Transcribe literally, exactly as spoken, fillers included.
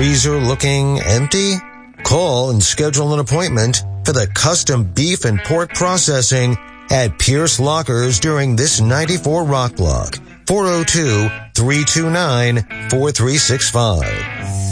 freezer looking empty? Call and schedule an appointment for the custom beef and pork processing at Pierce Lockers during this ninety-four Rock Block. four oh two, three two nine, four three six five.